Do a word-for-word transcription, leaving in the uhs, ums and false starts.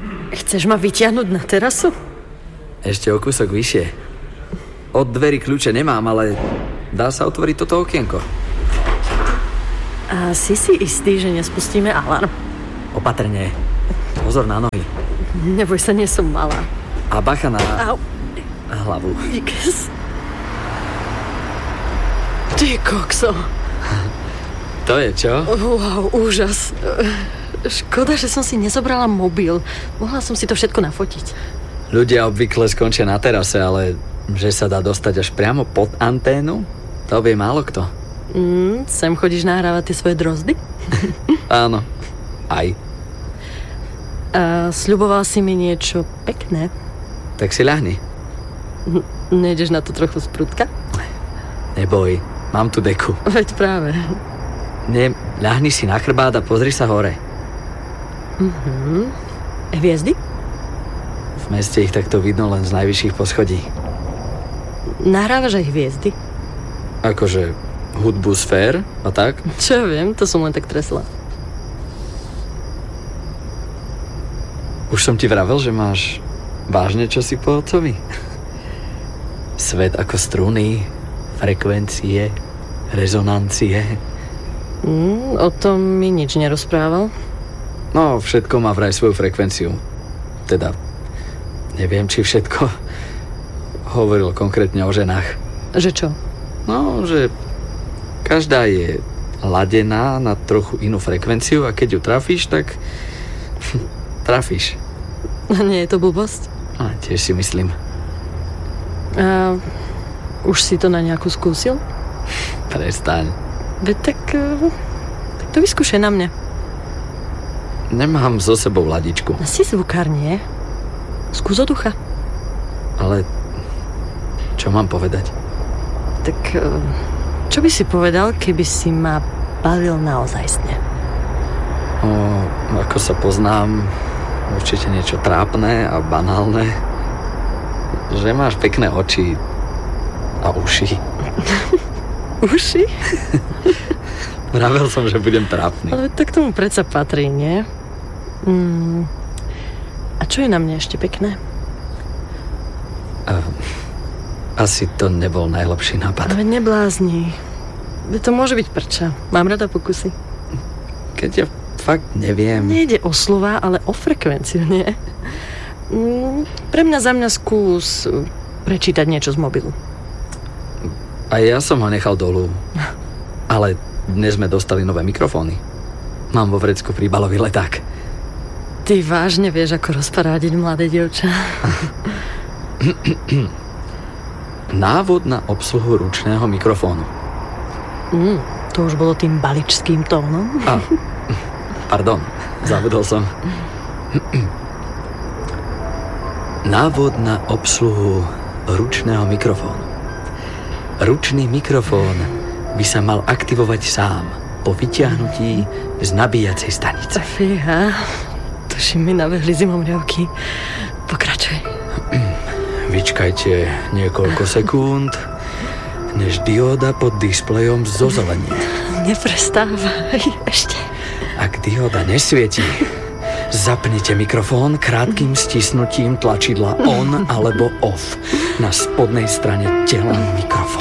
Chceš ma vytiahnuť na terasu? Ešte o kúsok vyššie. Od dverí kľúče nemám, ale dá sa otvoriť toto okienko. A si si istý, že nespustíme alarm? Opatrne. Pozor na nohy. Neboj sa, nie som malá. A bacha na Au. hlavu. Díkes. Ty kokso. To je čo? Wow, úžas. Škoda, že som si nezobrala mobil. Mohla som si to všetko nafotiť. Ľudia obvykle skončia na terase, ale že sa dá dostať až priamo pod anténu, to vie málo kto. Mm, sem chodíš nahrávať tie svoje drozdy? Áno, aj. A sľuboval si mi niečo pekné. Tak si ľahni. N- nejdeš na to trochu sprúdka? Neboj, mám tu deku. Veď práve. Nie, ľahni si na chrbát a pozri sa hore. Mhm. Hviezdy? V meste ich takto vidno len z najvyšších poschodí. Nahrávaš aj hviezdy? Akože hudbu sfér a tak? Čo ja viem, to som len tak tresla. Už som ti vravel, že máš vážne čosi po otcovi? Svet ako struny, frekvencie, rezonancie. Mm, o tom mi nič nerozprával. No, všetko má vraj svoju frekvenciu. Teda, neviem, či všetko. Hovoril konkrétne o ženách. Že čo? No, že každá je ladená na trochu inú frekvenciu a keď ju trafíš, tak trafíš. Nie je to blbosť? A tiež si myslím. A už si to na nejakú skúsil? Prestaň. Veď tak, tak to vyskúšaj na mne. Nemám so sebou ladičku. Si zvukár, nie? Skús od ucha. Ale čo mám povedať? Tak čo by si povedal, keby si ma bavil naozajstne? O, ako sa poznám, určite niečo trápne a banálne. Že máš pekné oči a uši. Uši? Vravel som, že budem trápny. Ale tak tomu predsa patrí, nie? Mm. A čo je na mne ešte pekné? Uh, asi to nebol najlepší nápad. Ale neblázni. To môže byť prča. Mám rada pokusy. Keď ja fakt neviem. Nejde o slova, ale o frekvenciu, nie? Mm, pre mňa za mňa skús prečítať niečo z mobilu. A ja som ho nechal dolu. Ale dnes sme dostali nové mikrofóny. Mám vo vrecku príbalový leták. Ty vážne vieš, ako rozparádiť mladé dievča? Návod na obsluhu ručného mikrofónu. Mm, to už bolo tým baličským tónom. A, pardon, zabudol som. Návod na obsluhu ručného mikrofónu. Ručný mikrofón by sa mal aktivovať sám po vyťahnutí z nabíjacej stanice. Fíha, tuším mi nabehli zimomriavky. Pokračuj. Vyčkajte niekoľko sekúnd, než dióda pod displejom zozelení. Neprestávaj, ešte. Ak dióda nesvieti, zapnite mikrofón krátkým stisnutím tlačidla on alebo off na spodnej strane tela mikrofónu.